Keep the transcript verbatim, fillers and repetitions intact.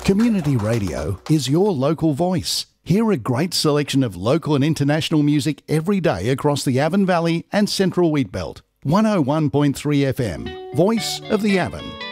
Community radio is your local voice. Hear a great selection of local and international music every day across the Avon Valley and Central Wheatbelt. one oh one point three F M, Voice of the Avon.